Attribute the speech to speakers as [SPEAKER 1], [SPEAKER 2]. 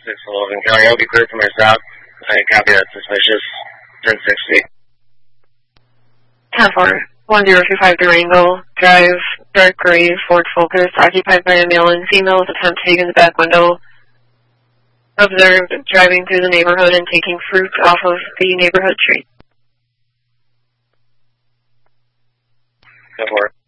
[SPEAKER 1] Sullivan County. I'll be clear from our south. I copy that suspicious. 1060.
[SPEAKER 2] 10-4, 1025 Durango Drive, dark gray Ford Focus, occupied by a male and female with attempt to take in the back window. Observed driving through the neighborhood and taking fruit off of the neighborhood tree.
[SPEAKER 1] 10-4.